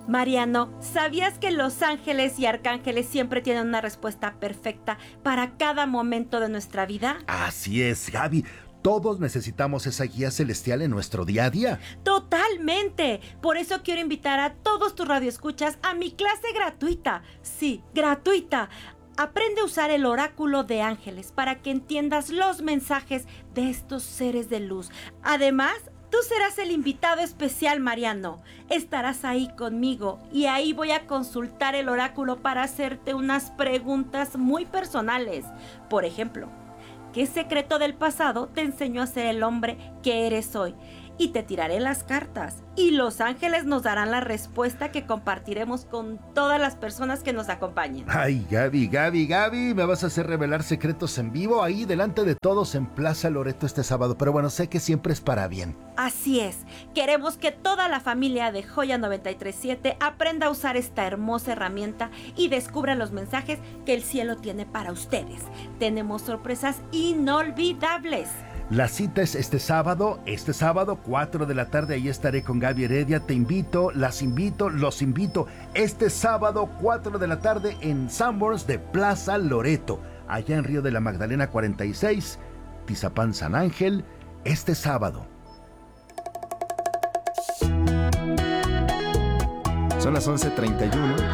Mariano, ¿sabías que los ángeles y arcángeles siempre tienen una respuesta perfecta para cada momento de nuestra vida? Así es, Gaby. Todos necesitamos esa guía celestial en nuestro día a día. ¡Totalmente! Por eso quiero invitar a todos tus radioescuchas a mi clase gratuita. Sí, gratuita. Aprende a usar el oráculo de ángeles para que entiendas los mensajes de estos seres de luz. Además, tú serás el invitado especial, Mariano. Estarás ahí conmigo y ahí voy a consultar el oráculo para hacerte unas preguntas muy personales. Por ejemplo, ¿qué secreto del pasado te enseñó a ser el hombre que eres hoy? Y te tiraré las cartas. Y los ángeles nos darán la respuesta que compartiremos con todas las personas que nos acompañen. Ay, Gaby, me vas a hacer revelar secretos en vivo ahí delante de todos en Plaza Loreto este sábado. Pero bueno, sé que siempre es para bien. Así es, queremos que toda la familia de Joya 937 aprenda a usar esta hermosa herramienta y descubra los mensajes que el cielo tiene para ustedes. Tenemos sorpresas inolvidables. La cita es este sábado, 4 de la tarde, ahí estaré con Gaby Heredia. Te invito, los invito, este sábado, 4 de la tarde en Sanborns de Plaza Loreto, allá en Río de la Magdalena 46, Tizapán San Ángel, este sábado. Son las 11:31.